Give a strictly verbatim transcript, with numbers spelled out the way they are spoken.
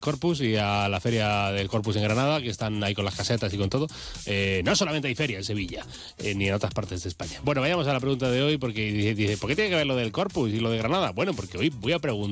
Corpus y a la feria del Corpus en Granada, que están ahí con las casetas y con todo. Eh, no solamente hay feria en Sevilla, eh, ni en otras partes de España. Bueno, vayamos a la pregunta de hoy, porque dice, dice, ¿por qué tiene que ver lo del Corpus y lo de Granada? Bueno, porque hoy voy a preguntar